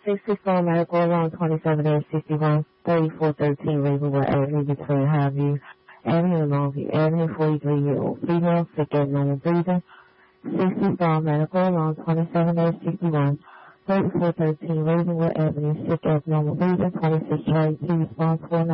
64 Medical Along 27A61, 3413 Ravenwood Avenue between Highview Avenue and Longview Avenue, 43-year-old female, sick abnormal breathing. 64 Medical Along 27A61, 3413 Ravenwood Avenue, sick abnormal breathing, 2622, response 49.